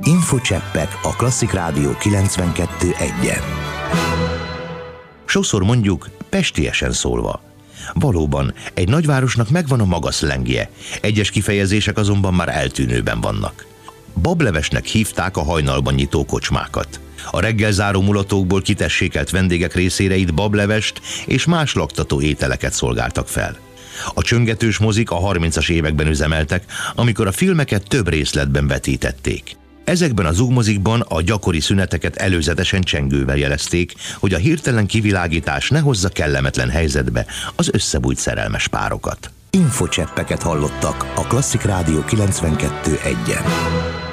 Infocseppek a Klasszik Rádió 92.1-en. Sokszor mondjuk, pestiesen szólva. Valóban, egy nagyvárosnak megvan a maga szlengje, egyes kifejezések azonban már eltűnőben vannak. Bablevesnek hívták a hajnalban nyitó kocsmákat. A reggelzáró mulatókból kitessékelt vendégek részére itt bablevest és más laktató ételeket szolgáltak fel. A csöngetős mozik a 30-as években üzemeltek, amikor a filmeket több részletben vetítették. Ezekben a zugmozikban a gyakori szüneteket előzetesen csengővel jelezték, hogy a hirtelen kivilágítás ne hozza kellemetlen helyzetbe az összebújt szerelmes párokat. Infocseppeket hallottak a Klasszik Rádió 92.1-en.